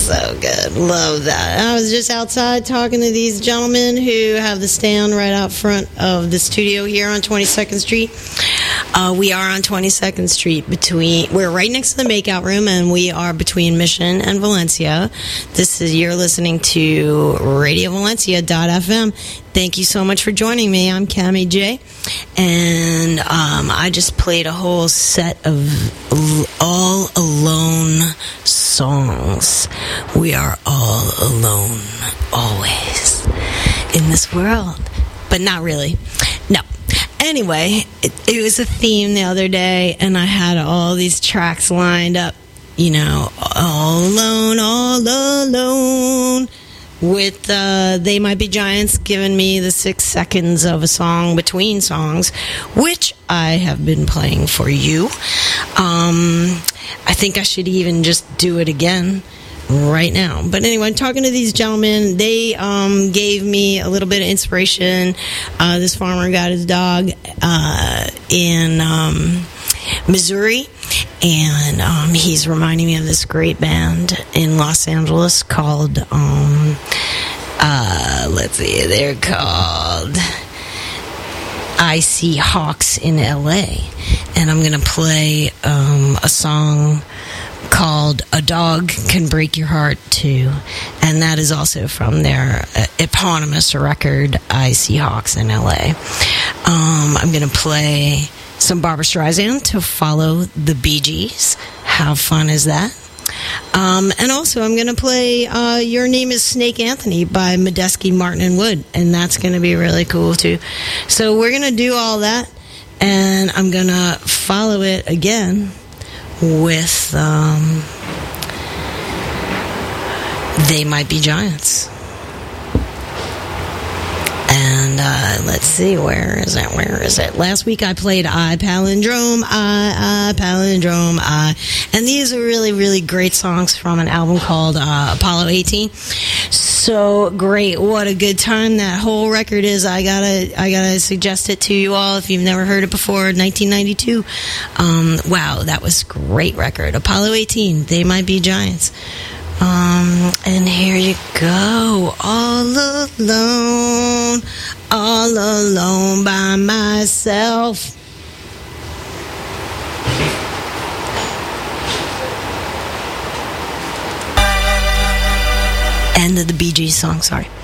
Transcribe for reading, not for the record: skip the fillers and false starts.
So good. Love that. I was just outside talking to these gentlemen who have the stand right out front of the studio here on 22nd Street. We are on 22nd Street we're right next to the makeout room, and we are between Mission and Valencia. You're listening to RadioValencia.fm. Thank you so much for joining me. I'm Cammie J, and I just played a whole set of all alone songs. We are all alone, always, in this world. But not really. No. Anyway, it was a theme the other day, and I had all these tracks lined up, all alone, with They Might Be Giants giving me the 6 seconds of a song between songs, which I have been playing for you. I think I should even just do it again right now. But anyway, talking to these gentlemen, they gave me a little bit of inspiration. This farmer got his dog in Missouri, and he's reminding me of this great band in Los Angeles called they're called I See Hawks in LA, and I'm gonna play a song called A Dog Can Break Your Heart Too, and that is also from their eponymous record I See Hawks in LA. I'm going to play some Barbra Streisand to follow the Bee Gees. How fun is that? And also I'm going to play Your Name is Snake Anthony by Medeski, Martin and Wood, and that's going to be really cool too. So we're going to do all that, and I'm going to follow it again with They Might Be Giants. And let's see, where is it? Last week I played I Palindrome, and these are really, really great songs from an album called Apollo 18. So great. What a good time that whole record is. I gotta suggest it to you all if you've never heard it before. 1992. Wow, that was a great record. Apollo 18, They Might Be Giants. And here you go. All alone by myself. End of the Bee Gees song, sorry.